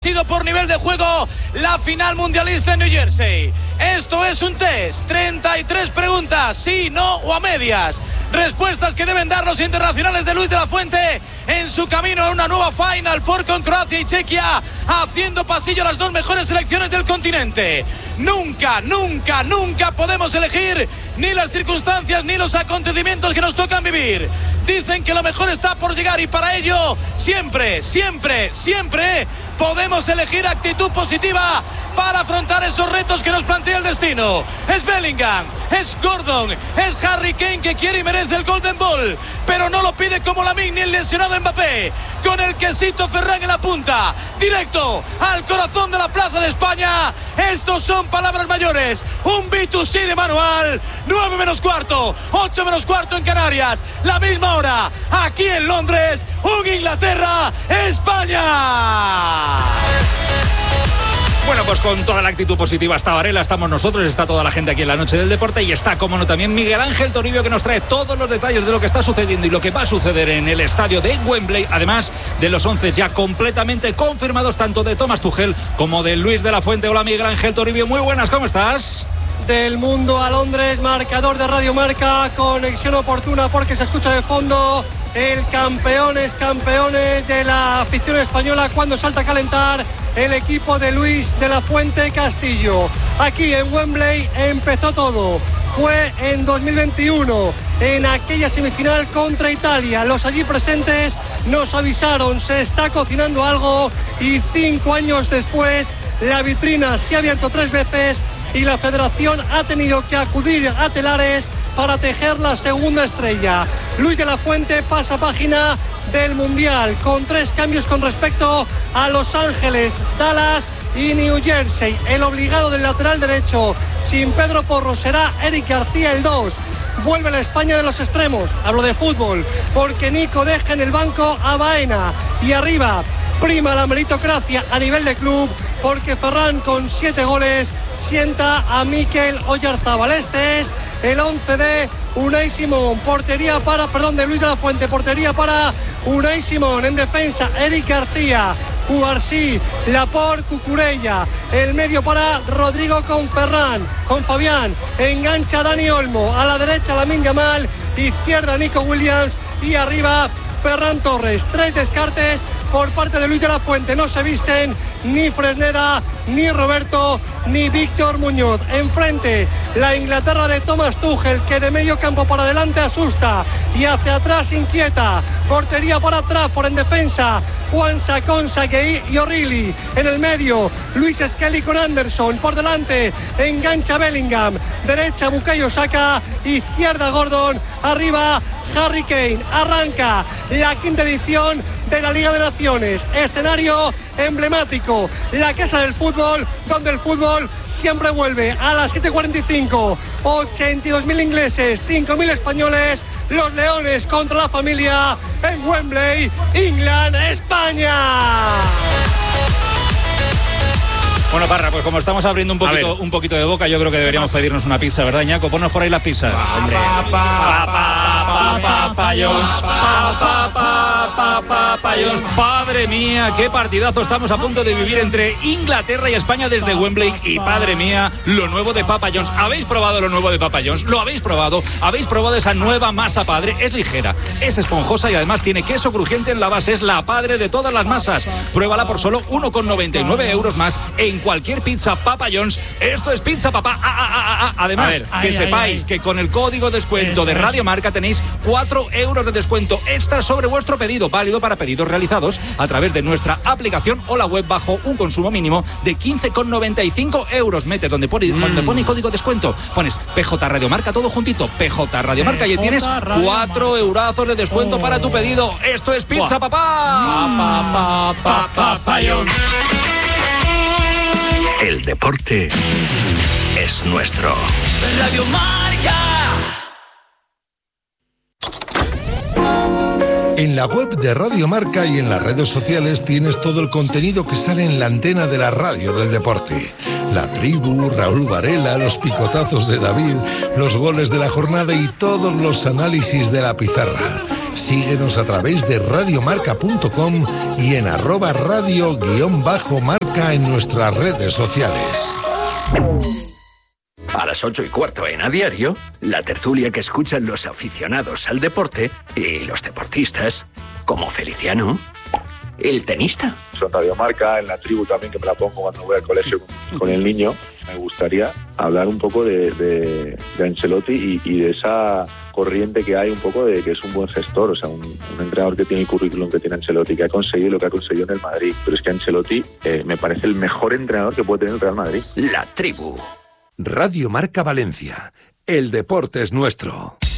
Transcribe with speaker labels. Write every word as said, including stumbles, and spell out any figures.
Speaker 1: sido por nivel de juego la final mundialista en New Jersey. Esto es un test, treinta y tres preguntas, sí, no o a medias. Respuestas que deben dar los internacionales de Luis de la Fuente en su camino a una nueva Final Four con Croacia y Chequia, haciendo pasillo a las dos mejores selecciones del continente. Nunca, nunca, nunca podemos elegir ni las circunstancias ni los acontecimientos que nos tocan vivir. Dicen que lo mejor está por llegar y para ello siempre, siempre, siempre podemos elegir actitud positiva para afrontar esos retos que nos plantea el destino. Es Bellingham, es Gordon, es Harry Kane que quiere y merece el Golden Ball, pero no lo pide como Lamine ni el lesionado Mbappé, con el quesito Ferran en la punta, directo al corazón de la Plaza de España. Estos son palabras mayores, un B dos C de manual. Nueve menos cuarto, ocho menos cuarto en Canarias, la misma hora aquí en Londres. Un Inglaterra, España.
Speaker 2: Bueno, pues con toda la actitud positiva está Varela, estamos nosotros, está toda la gente aquí en la Noche del Deporte y está, como no, también Miguel Ángel Toribio, que nos trae todos los detalles de lo que está sucediendo y lo que va a suceder en el estadio de Wembley, además de los once ya completamente confirmados tanto de Thomas Tuchel como de Luis de la Fuente. Hola Miguel Ángel Toribio, muy buenas, ¿cómo estás?
Speaker 3: Del mundo a Londres, marcador de Radio Marca, conexión oportuna porque se escucha de fondo el campeones, campeones de la afición española cuando salta a calentar el equipo de Luis de la Fuente Castillo. Aquí en Wembley empezó todo. Fue en dos mil veintiuno, en aquella semifinal contra Italia. Los allí presentes nos avisaron, se está cocinando algo, y cinco años después la vitrina se ha abierto tres veces y la federación ha tenido que acudir a telares para tejer la segunda estrella. Luis de la Fuente pasa página del Mundial con tres cambios con respecto a Los Ángeles, Dallas y New Jersey. El obligado del lateral derecho sin Pedro Porro será Eric García el dos. Vuelve la España de los extremos, hablo de fútbol, porque Nico deja en el banco a Baena, y arriba prima la meritocracia a nivel de club, porque Ferran con siete goles sienta a Mikel Oyarzabal. Este es el once de Unai Simón, portería para, perdón, de Luis de la Fuente, portería para Unai Simón, en defensa Eric García, Cubarsí, Laporte, Cucurella, el medio para Rodrigo con Ferran, con Fabián, engancha Dani Olmo, a la derecha Lamine Yamal, izquierda Nico Williams y arriba Ferran Torres. Tres descartes por parte de Luis de la Fuente, no se visten ni Fresneda, ni Roberto, ni Víctor Muñoz. Enfrente, la Inglaterra de Thomas Tuchel, que de medio campo para adelante asusta y hacia atrás inquieta. Portería para Trafford, en defensa Juan Sacón, Saguei y O'Reilly. En el medio, Luis Skelly con Anderson. Por delante, engancha Bellingham. Derecha, Bukayo Saka. Izquierda, Gordon. Arriba, Harry Kane. Arranca la quinta edición de la Liga de Naciones. Escenario emblemático, la casa del fútbol, donde el fútbol siempre vuelve. A las siete cuarenta y cinco, ochenta y dos mil ingleses, cinco mil españoles. Los Leones contra la familia en Wembley, England, España.
Speaker 2: Bueno, Parra, pues como estamos abriendo un poquito, un poquito de boca, yo creo que deberíamos pedirnos una pizza, ¿verdad, Ñaco? Ponnos por ahí las pizzas. Hombre. Padre mía, qué partidazo estamos a punto de vivir entre Inglaterra y España desde Wembley. Y padre mía, lo nuevo de Papa John's. ¿Habéis probado lo nuevo de Papa John's? ¿Lo habéis probado? ¿Habéis probado esa nueva masa padre? Es ligera, es esponjosa y además tiene queso crujiente en la base. Es la padre de todas las masas. Pruébala por solo uno con noventa y nueve euros más en cualquier pizza Papa John's. Esto es Pizza Papá. Ah, ah, ah, ah. Además, ver, que ay, sepáis ay, ay. que con el código de descuento de Radio Marca tenéis cuatro euros de descuento extra sobre vuestro pedido, válido para pedidos realizados a través de nuestra aplicación o la web bajo un consumo mínimo de quince con noventa y cinco euros. Mete donde pone, mm. donde pone código de descuento, pones P J Radio Marca, todo juntito, P J Radio Marca, y tienes cuatro eurazos de descuento oh. para tu pedido. Esto es Pizza Buah. Papá.
Speaker 4: Papá, papá, papá, El deporte es nuestro.
Speaker 5: Radio Marca.
Speaker 6: En la web de Radio Marca y en las redes sociales tienes todo el contenido que sale en la antena de la radio del deporte. La tribu, Raúl Varela, los picotazos de David, los goles de la jornada y todos los análisis de la pizarra. Síguenos a través de radiomarca punto com y en arroba radio guión bajo marca en nuestras redes sociales.
Speaker 4: A las ocho y cuarto en A Diario, la tertulia que escuchan los aficionados al deporte y los deportistas, como Feliciano, el tenista.
Speaker 7: Son Radio Marca, en la tribu también, que me la pongo cuando voy al colegio con, con el niño. Me gustaría hablar un poco de, de, de Ancelotti y, y de esa corriente que hay un poco de que es un buen gestor, o sea, un, un entrenador que tiene el currículum que tiene Ancelotti, que ha conseguido lo que ha conseguido en el Madrid. Pero es que Ancelotti eh, me parece el mejor entrenador que puede tener el Real Madrid.
Speaker 4: La tribu.
Speaker 6: Radio Marca Valencia. El deporte es nuestro.